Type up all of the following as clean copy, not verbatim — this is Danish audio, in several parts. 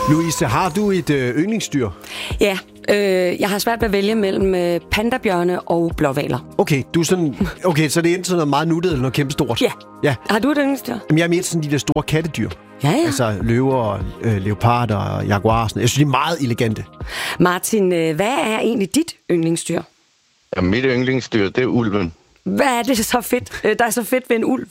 Louise, har du et yndlingsdyr? Ja, jeg har svært ved at vælge mellem pandabjørne og blåhvaler. Okay, så det er enten sådan noget meget nuttet eller noget kæmpestort? Ja. Har du et yndlingsdyr? Jamen, jeg er mere sådan de der store kattedyr. Ja. Altså løver, leoparder og jaguarer. Jeg synes, de er meget elegante. Martin, hvad er egentlig dit yndlingsdyr? Ja, mit yndlingsdyr, det er ulven. Hvad er det så fedt, der er så fedt ved en ulv?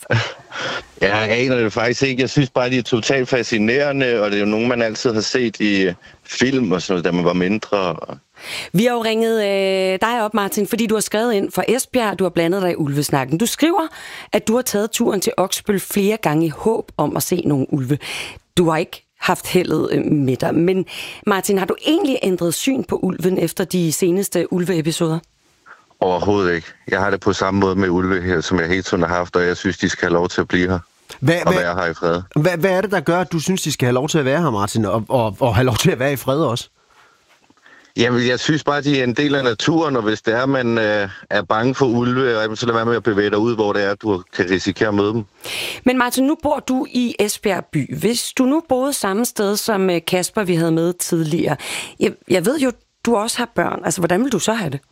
Jeg aner det faktisk ikke. Jeg synes bare, de er totalt fascinerende, og det er jo nogen, man altid har set i film og sådan noget, da man var mindre. Vi har jo ringet dig op, Martin, fordi du har skrevet ind fra Esbjerg, du har blandet dig i ulvesnakken. Du skriver, at du har taget turen til Oksbøl flere gange i håb om at se nogle ulve. Du har ikke haft heldet med dig, men Martin, har du egentlig ændret syn på ulven efter de seneste ulveepisoder? Overhovedet ikke. Jeg har det på samme måde med ulve her, som jeg hele tiden har haft, og jeg synes, de skal have lov til at blive her. Og være her i fred. Hvad er det, der gør, at du synes, de skal have lov til at være her, Martin, og have lov til at være i fred også? Jamen, jeg synes bare, de er en del af naturen, og hvis det er, man er bange for ulve, så lad være med at bevæge dig ud, hvor det er, du kan risikere at møde dem. Men Martin, nu bor du i Esbjerg by. Hvis du nu boede samme sted som Kasper, vi havde med tidligere. Jeg ved jo, du også har børn. Altså, hvordan vil du så have det?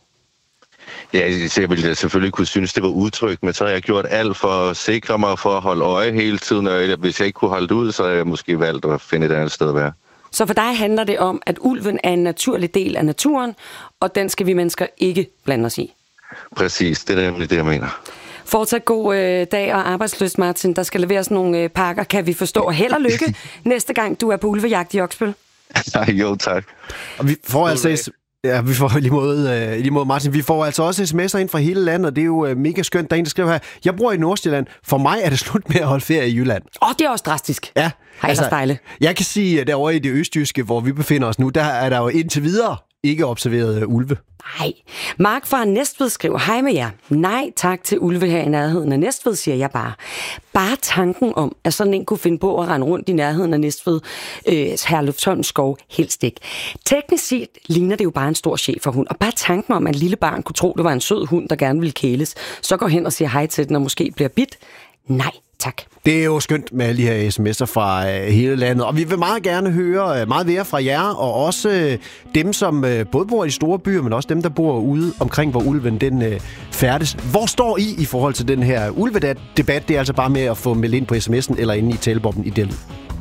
Ja, jeg ville selvfølgelig kunne synes, det var utrygt, men så har jeg gjort alt for at sikre mig, for at holde øje hele tiden, og hvis jeg ikke kunne holde det ud, så har jeg måske valgt at finde et andet sted at være. Så for dig handler det om, at ulven er en naturlig del af naturen, og den skal vi mennesker ikke blande os i? Præcis, det er nemlig det, jeg mener. Fortsat god dag og arbejdsløst, Martin. Der skal leveres nogle pakker, kan vi forstå. Held og lykke næste gang, du er på ulvejagt i Oksbøl. Jo, tak. Og vi får altså... Ja, vi får lige mod Martin. Vi får altså også sms'er ind fra hele landet, og det er jo mega skønt. Der er en, der skriver her, jeg bor i Nordsjælland. For mig er det slut med at holde ferie i Jylland. Det er også drastisk. Ja. Altså, dejligt. Jeg kan sige, at derovre i det østjyske, hvor vi befinder os nu, der er der jo indtil videre ikke observeret ulve. Nej. Mark fra Næstved skriver, hej med jer. Nej tak til ulve her i nærheden af Næstved, siger jeg bare. Bare tanken om, at sådan en kunne finde på at rende rundt i nærheden af Næstved, Herlufsholm skov, helst ikke. Teknisk set ligner det jo bare en stor cheferhund, og bare tanken om, at en lille barn kunne tro, det var en sød hund, der gerne ville kæles, så går hen og siger hej til den, og måske bliver bidt. Nej, tak. Det er jo skønt med alle de her sms'er fra hele landet, og vi vil meget gerne høre meget mere fra jer, og også dem, som både bor i de store byer, men også dem, der bor ude omkring, hvor ulven den færdes. Hvor står I forhold til den her ulvedebat? Det er altså bare med at få meldt ind på sms'en eller inde i talebobben i Dell.